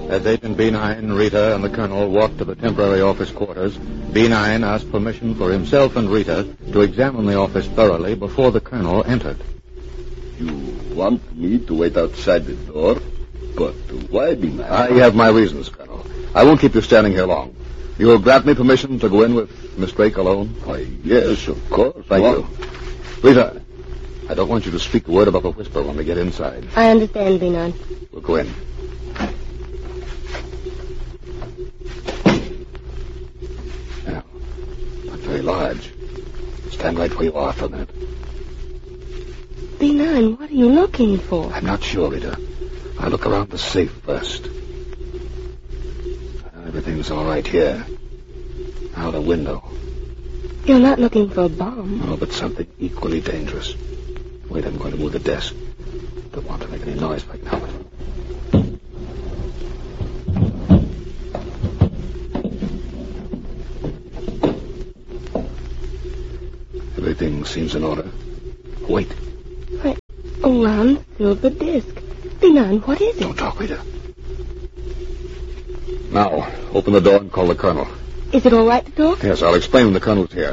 As Agent B9, Rita, and the Colonel walked to the temporary office quarters, B9 asked permission for himself and Rita to examine the office thoroughly before the Colonel entered. You want me to wait outside the door? But why, B9? I have my reasons, Colonel. I won't keep you standing here long. You will grant me permission to go in with Miss Drake alone? Why, yes, of course. Thank you. Rita, I don't want you to speak a word above a whisper when we get inside. I understand, B9. We'll go in. Now, not very large. Stand right where you are for a minute. B9, what are you looking for? I'm not sure, Rita. I'll look around the safe first. Everything's all right here. Now the window. You're not looking for a bomb. No, but something equally dangerous. Wait, I'm going to move the desk. Don't want to make any noise right now. Everything seems in order. Wait. A round silver disc. B9, what is it? Don't talk, Rita. Now, open the door and call the Colonel. Is it all right to talk? Yes, I'll explain when the Colonel's here.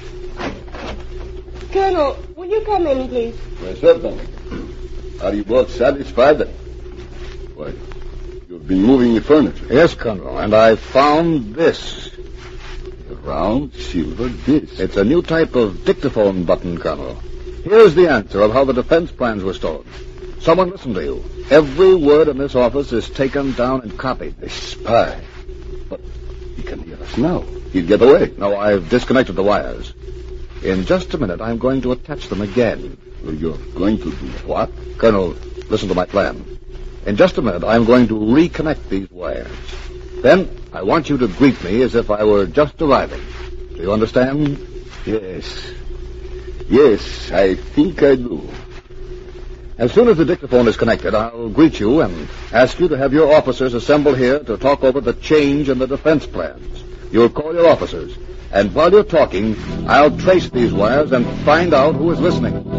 Colonel, will you come in, please? Yes, certainly. Are you both satisfied? Why, you've been moving your furniture. Yes, Colonel, and I found this. A round silver disc. It's a new type of dictaphone button, Colonel. Here's the answer of how the defense plans were stored. Someone listen to you. Every word in this office is taken down and copied. A spy. But he can hear us now. He'd get away. No, I've disconnected the wires. In just a minute, I'm going to attach them again. You're going to do what? Colonel, listen to my plan. In just a minute, I'm going to reconnect these wires. Then, I want you to greet me as if I were just arriving. Do you understand? Yes. Yes, I think I do. As soon as the dictaphone is connected, I'll greet you and ask you to have your officers assemble here to talk over the change in the defense plans. You'll call your officers, and while you're talking, I'll trace these wires and find out who is listening.